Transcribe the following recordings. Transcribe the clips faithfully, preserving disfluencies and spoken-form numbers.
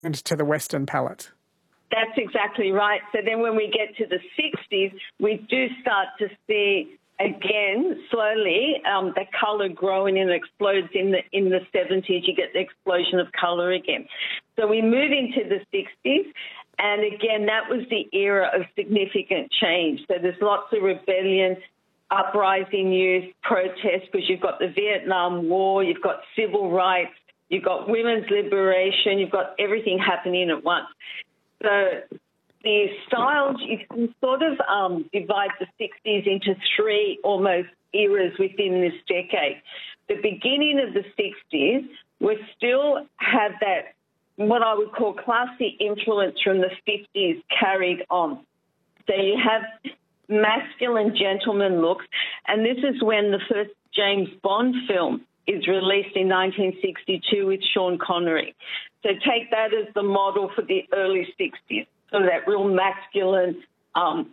And to the Western palette. That's exactly right. So then when we get to the sixties, we do start to see, again, slowly, um, the colour growing and explodes in the in the seventies. You get the explosion of colour again. So we move into the sixties, and again, that was the era of significant change. So there's lots of rebellion, uprising youth, protests, because you've got the Vietnam War, you've got civil rights, you've got women's liberation, you've got everything happening at once. So the styles, you can sort of um, divide the sixties into three almost eras within this decade. The beginning of the sixties, we still have that, what I would call classy influence from the fifties carried on. So you have masculine gentleman looks, and this is when the first James Bond film is released in nineteen sixty-two with Sean Connery. So take that as the model for the early sixties. So that real masculine um,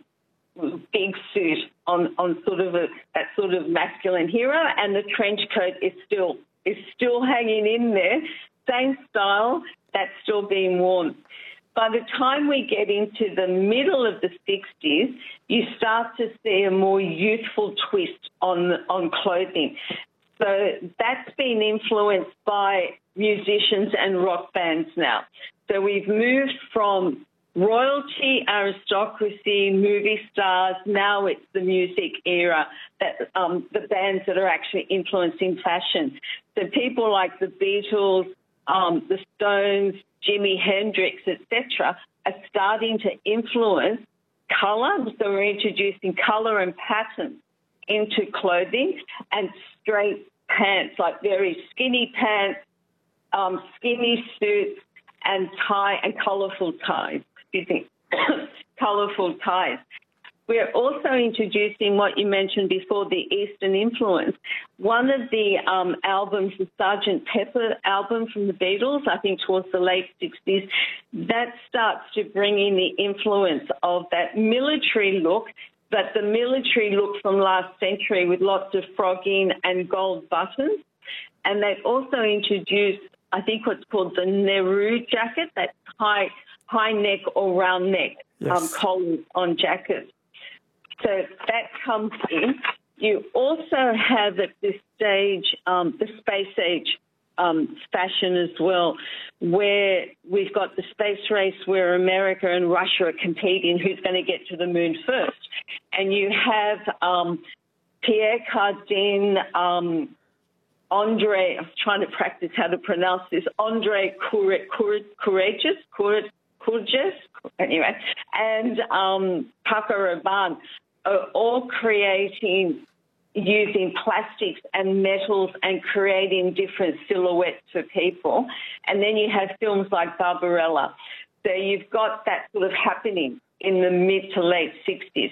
big suit on, on sort of a, that sort of masculine hero, and the trench coat is still is still hanging in there. Same style, that's still being worn. By the time we get into the middle of the sixties, you start to see a more youthful twist on on clothing. So that's been influenced by musicians and rock bands now. So we've moved from royalty, aristocracy, movie stars, now it's the music era, that um, the bands that are actually influencing fashion. So people like the Beatles, um, the Stones, Jimi Hendrix, et cetera, are starting to influence colour. So we're introducing colour and patterns into clothing, and straight pants, like very skinny pants, um, skinny suits, and tie and colourful ties. Excuse me, colourful ties. We're also introducing what you mentioned before, the Eastern influence. One of the um, albums, the Sergeant Pepper album from the Beatles, I think towards the late sixties, that starts to bring in the influence of that military look, but the military look from last century with lots of frogging and gold buttons. And they've also introduced, I think, what's called the Nehru jacket, that high high neck or round neck yes. um, collar on jackets. So that comes in. You also have at this stage um, the space age um, fashion as well, where we've got the space race where America and Russia are competing who's going to get to the moon first. And you have um, Pierre Cardin, um, Andre, I'm trying to practice how to pronounce this, Andre Courageous, Courageous, anyway, and um, Paco Rabanne are all creating, using plastics and metals and creating different silhouettes for people. And then you have films like Barbarella. So you've got that sort of happening in the mid to late sixties.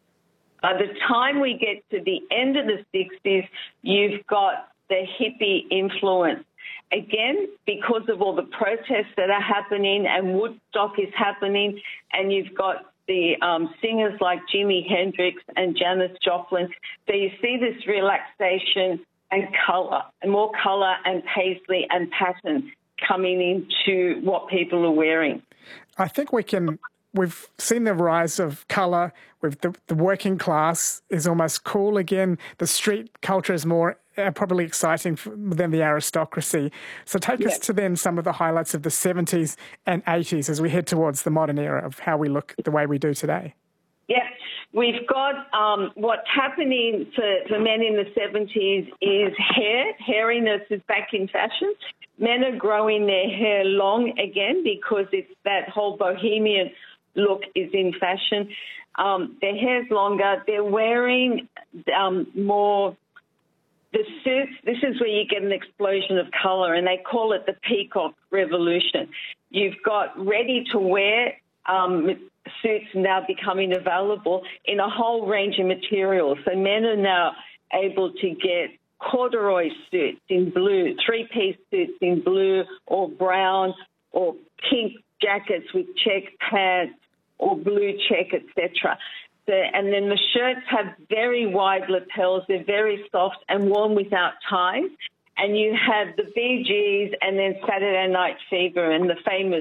By the time we get to the end of the sixties, you've got the hippie influence. Again, because of all the protests that are happening and Woodstock is happening, and you've got the um, singers like Jimi Hendrix and Janis Joplin. So you see this relaxation and colour, and more colour and paisley and pattern coming into what people are wearing. I think we can... We've seen the rise of colour. With the, the working class is almost cool again. The street culture is more uh, probably exciting than the aristocracy. So take yeah. us to then some of the highlights of the seventies and eighties as we head towards the modern era of how we look the way we do today. Yeah, we've got um, what's happening for, for men in the seventies is hair. Hairiness is back in fashion. Men are growing their hair long again because it's that whole bohemian look is in fashion. Um, their hair's longer. They're wearing um, more the suits. This is where you get an explosion of colour, and they call it the peacock revolution. You've got ready-to-wear um, suits now becoming available in a whole range of materials. So men are now able to get corduroy suits in blue, three-piece suits in blue or brown, or pink jackets with check pads, or blue check, et cetera. So, and then the shirts have very wide lapels. They're very soft and worn without ties. And you have the Bee Gees and then Saturday Night Fever and the famous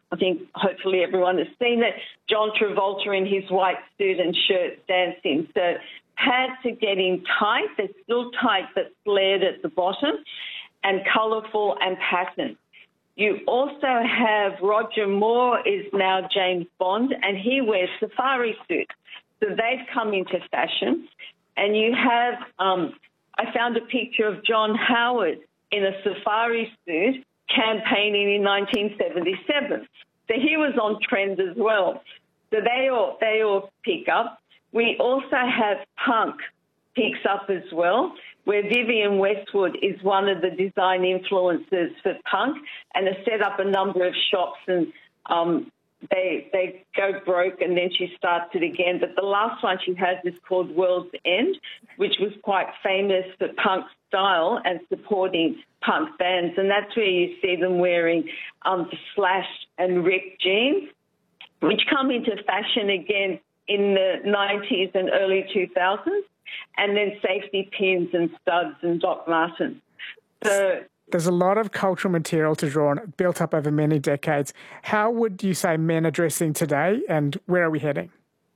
I think hopefully everyone has seen it, John Travolta in his white suit and shirt dancing. So pants are getting tight. They're still tight but flared at the bottom and colourful and patterned. You also have Roger Moore is now James Bond, and he wears safari suits. So they've come into fashion. And you have, um, I found a picture of John Howard in a safari suit campaigning in nineteen seventy-seven. So he was on trend as well. So they all, they all pick up. We also have punk picks up as well, where Vivienne Westwood is one of the design influencers for punk and has set up a number of shops, and um, they they go broke and then she starts it again. But the last one she has is called World's End, which was quite famous for punk style and supporting punk bands. And that's where you see them wearing um, the Slash and ripped jeans, which come into fashion again in the nineties and early two thousands, and then safety pins and studs and Doc Martens. So there's a lot of cultural material to draw on, built up over many decades. How would you say men are dressing today, and where are we heading?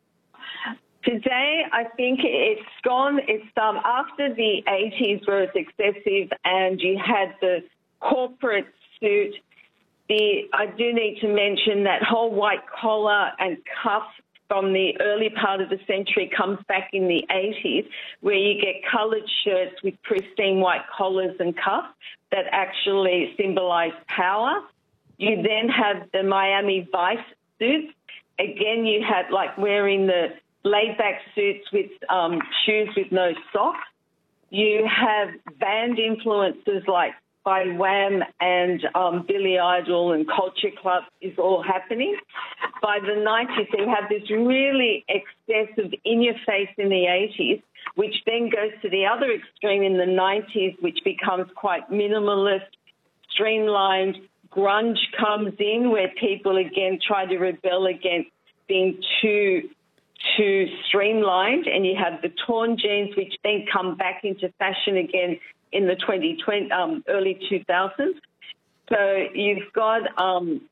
Today, I think it's gone. It's um, after the eighties where it's excessive and you had the corporate suit. The I do need to mention that whole white collar and cuff from the early part of the century comes back in the eighties, where you get coloured shirts with pristine white collars and cuffs that actually symbolise power. You then have the Miami Vice suits. Again, you had like wearing the laid-back suits with um, shoes with no socks. You have band influences like by Wham and um, Billy Idol and Culture Club is all happening. By the nineties, you have this really excessive in-your-face in the eighties, which then goes to the other extreme in the nineties, which becomes quite minimalist, streamlined. Grunge comes in, where people, again, try to rebel against being too too streamlined, and you have the torn jeans, which then come back into fashion again in the twenty twenty, um, early two thousands. So you've got, um,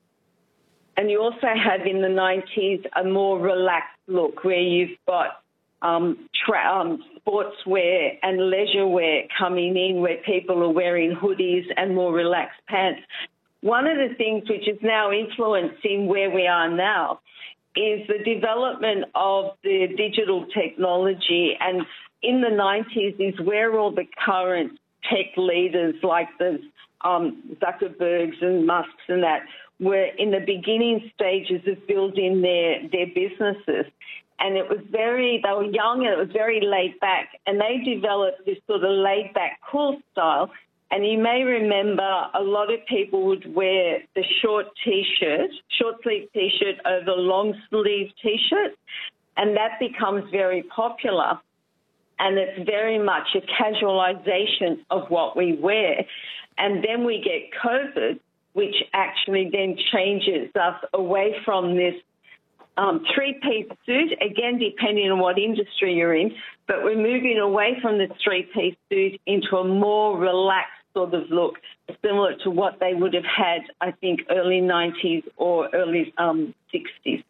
and you also have in the nineties a more relaxed look, where you've got um, tra- um, sportswear and leisure wear coming in, where people are wearing hoodies and more relaxed pants. One of the things which is now influencing where we are now is the development of the digital technology, and in the nineties is where all the current tech leaders like the um, Zuckerbergs and Musks and that were in the beginning stages of building their, their businesses. And it was very, they were young and it was very laid back, and they developed this sort of laid back, cool style. And you may remember a lot of people would wear the short T-shirt, short sleeve T-shirt over long sleeve T-shirt, and that becomes very popular. And it's very much a casualization of what we wear. And then we get COVID, which actually then changes us away from this um, three-piece suit, again, depending on what industry you're in, but we're moving away from the three-piece suit into a more relaxed sort of look, similar to what they would have had, I think, early nineties or early um, sixties.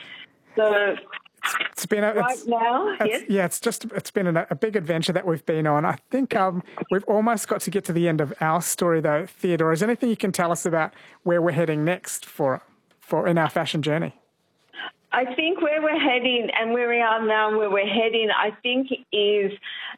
So it's been a, right it's, now, it's, yes? yeah, it's just it's been a, a big adventure that we've been on. I think um, we've almost got to get to the end of our story, though. Theodora, is there anything you can tell us about where we're heading next for for in our fashion journey? I think where we're heading and where we are now and where we're heading, I think, is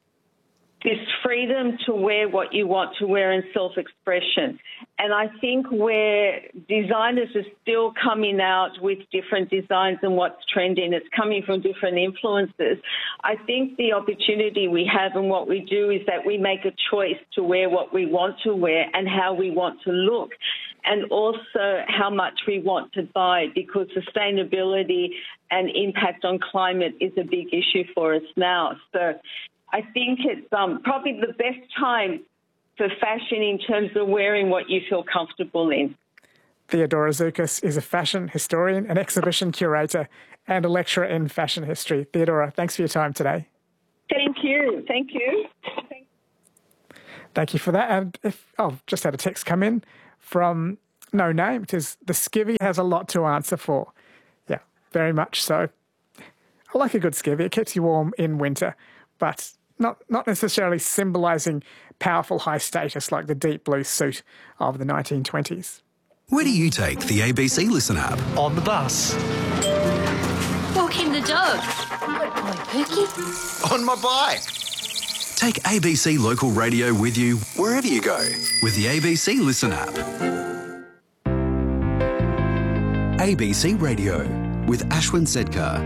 this freedom to wear what you want to wear and self-expression. And I think where designers are still coming out with different designs and what's trending, it's coming from different influences. I think the opportunity we have and what we do is that we make a choice to wear what we want to wear and how we want to look, and also how much we want to buy, because sustainability and impact on climate is a big issue for us now. So I think it's um, probably the best time for fashion in terms of wearing what you feel comfortable in. Theodora Zoukis is a fashion historian, an exhibition curator, and a lecturer in fashion history. Theodora, thanks for your time today. Thank you. Thank you. Thank you for that. And if oh, just had a text come in from no name. It is the skivvy has a lot to answer for. Yeah, very much so. I like a good skivvy. It keeps you warm in winter, but not not necessarily symbolising powerful high status like the deep blue suit of the nineteen twenties. Where do you take the A B C Listen app? On the bus. Walking the dog. Good boy, Pookie. On my bike. Take A B C Local Radio with you wherever you go with the A B C Listen app. A B C Radio with Ashwin Sedkar.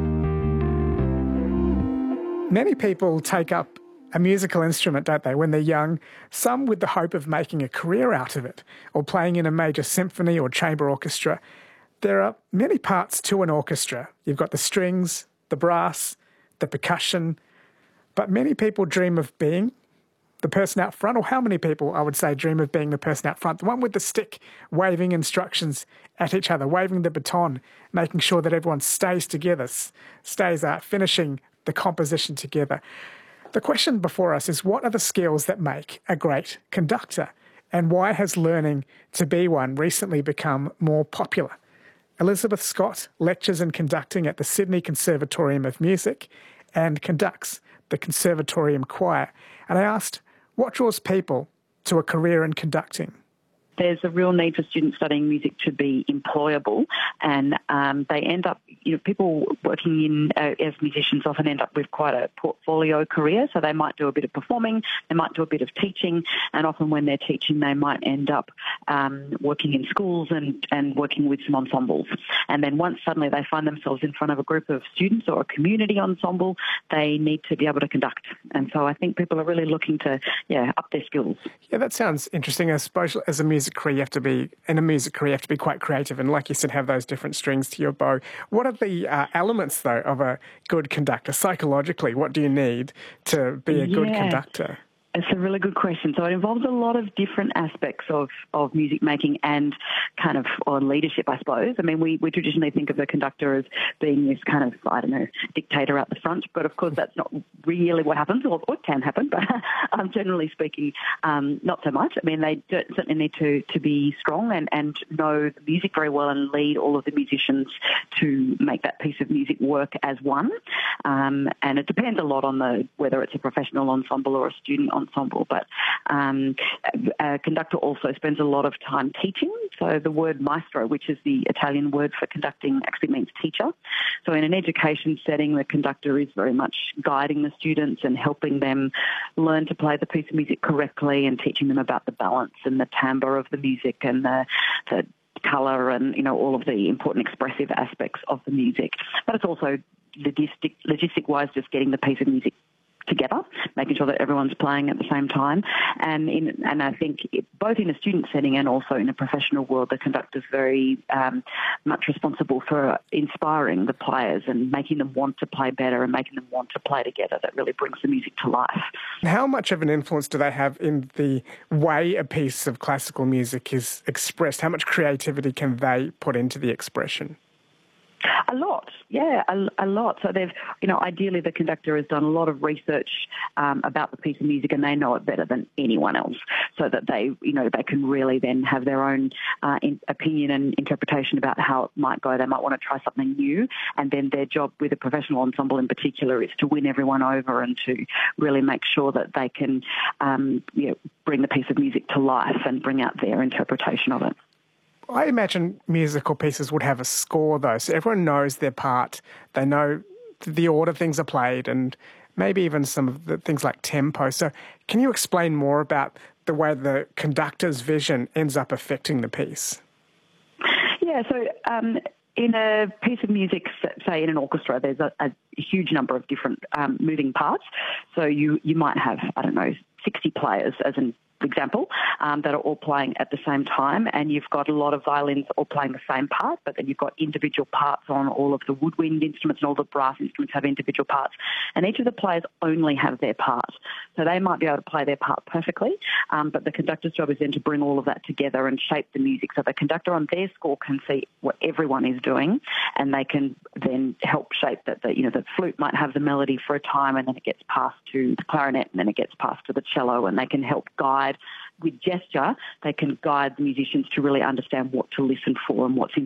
Many people take up a musical instrument, don't they, when they're young, some with the hope of making a career out of it, or playing in a major symphony or chamber orchestra. There are many parts to an orchestra. You've got the strings, the brass, the percussion, but many people dream of being the person out front, or how many people, I would say, dream of being the person out front, the one with the stick, waving instructions at each other, waving the baton, making sure that everyone stays together, stays out, finishing the composition together. The question before us is, what are the skills that make a great conductor? And why has learning to be one recently become more popular? Elizabeth Scott lectures in conducting at the Sydney Conservatorium of Music and conducts the Conservatorium Choir. And I asked, what draws people to a career in conducting? There's a real need for students studying music to be employable, and um, they end up, you know, people working in uh, as musicians often end up with quite a portfolio career. So they might do a bit of performing, they might do a bit of teaching, and often when they're teaching, they might end up um, working in schools and, and working with some ensembles. And then once suddenly they find themselves in front of a group of students or a community ensemble, they need to be able to conduct. And so I think people are really looking to, yeah, up their skills. Yeah, that sounds interesting. I suppose as a music career, you have to be, in a music career, you have to be quite creative and, like you said, have those different strings to your bow. What are the uh, elements, though, of a good conductor? Psychologically, what do you need to be a good yeah. conductor? It's a really good question. So it involves a lot of different aspects of, of music making and kind of or leadership, I suppose. I mean, we, we traditionally think of the conductor as being this kind of, I don't know, dictator out the front, but of course that's not really what happens, or it can happen, but um, generally speaking, um, not so much. I mean, they do, certainly need to, to be strong and, and know the music very well and lead all of the musicians to make that piece of music work as one. Um, and it depends a lot on the whether it's a professional ensemble or a student ensemble. ensemble, but um, a conductor also spends a lot of time teaching. So the word maestro, which is the Italian word for conducting, actually means teacher. So in an education setting, the conductor is very much guiding the students and helping them learn to play the piece of music correctly and teaching them about the balance and the timbre of the music and the, the colour and, you know, all of the important expressive aspects of the music. But it's also logistic, logistic-wise just getting the piece of music together, making sure that everyone's playing at the same time. And in, and I think it, both in a student setting and also in a professional world, the conductor's very um, much responsible for inspiring the players and making them want to play better and making them want to play together. That really brings the music to life. How much of an influence do they have in the way a piece of classical music is expressed? How much creativity can they put into the expression? A lot, yeah, a, a lot. So they've, you know, ideally the conductor has done a lot of research um, about the piece of music and they know it better than anyone else, so that they, you know, they can really then have their own uh, in, opinion and interpretation about how it might go. They might want to try something new, and then their job with a professional ensemble in particular is to win everyone over and to really make sure that they can, um, you know, bring the piece of music to life and bring out their interpretation of it. I imagine musical pieces would have a score, though, so everyone knows their part. They know the order things are played and maybe even some of the things like tempo. So can you explain more about the way the conductor's vision ends up affecting the piece? Yeah, so um, in a piece of music, say in an orchestra, there's a, a huge number of different um, moving parts. So you, you might have, I don't know, sixty players as an example, um, that are all playing at the same time, and you've got a lot of violins all playing the same part, but then you've got individual parts on all of the woodwind instruments, and all the brass instruments have individual parts, and each of the players only have their part. So they might be able to play their part perfectly, um, but the conductor's job is then to bring all of that together and shape the music. So the conductor on their score can see what everyone is doing, and they can then help shape that. The, you know, the flute might have the melody for a time, and then it gets passed to the clarinet, and then it gets passed to the cello, and they can help guide with gesture, they can guide the musicians to really understand what to listen for and what's